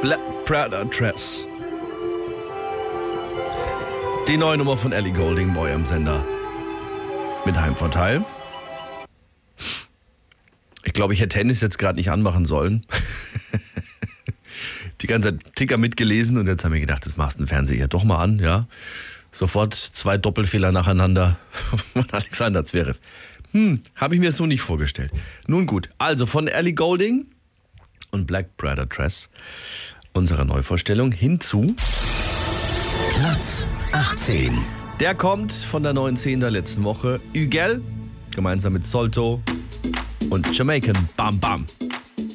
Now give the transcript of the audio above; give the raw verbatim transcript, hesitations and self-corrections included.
Black Predators. Die neue Nummer von Ellie Goulding bei eurem Sender. Mit Heimvorteil. Ich glaube, ich hätte Tennis jetzt gerade nicht anmachen sollen. Die ganze Zeit Ticker mitgelesen und jetzt haben wir gedacht, das machst du den Fernseher ja doch mal an, ja. Sofort zwei Doppelfehler nacheinander von Alexander Zverev. Hm, habe ich mir so nicht vorgestellt. Nun gut, also von Ellie Goulding und Black Predators, unserer Neuvorstellung, hinzu Platz achtzehn. Der kommt von der neuen zehn der letzten Woche. Hügel, gemeinsam mit Solto und Jamaican Bam Bam.